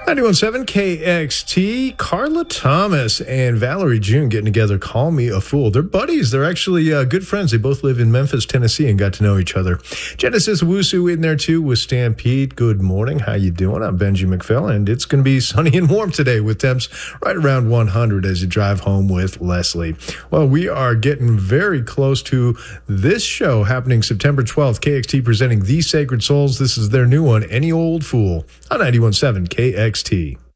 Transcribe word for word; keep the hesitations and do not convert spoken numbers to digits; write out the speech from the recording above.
ninety-one point seven K X T, Carla Thomas and Valerie June getting together. Call Me a Fool. They're buddies. They're actually uh, good friends. They both live in Memphis, Tennessee, and got to know each other. Genesis Owusu in there, too, with Stampede. Good morning. How you doing? I'm Benji McPhail, and it's going to be sunny and warm today with temps right around one hundred as you drive home with Leslie. Well, we are getting very close to this show happening September twelfth. K X T presenting The Sacred Souls. This is their new one, Any Old Fool, on ninety-one point seven K X T.